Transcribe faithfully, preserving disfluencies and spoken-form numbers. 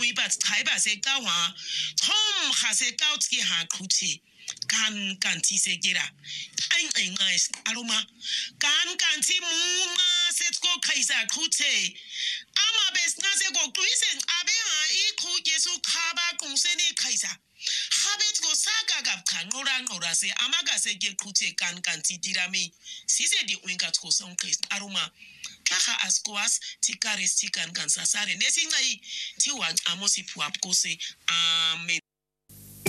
每把台把些高话，从下些高起下苦切。干干起些个啦，哎哎哎，阿罗嘛，干干起木嘛，些个开始苦切，阿嘛别那些个对线阿别哈一苦耶稣卡巴公司呢开始，哈别个啥个个看我啦我啦些阿嘛个些个苦切干干起滴啦咪，是些的温个苦松开阿罗嘛。Kaka askuas tikare stikan kan sasare nesingai tiwan amosi puap kose amen.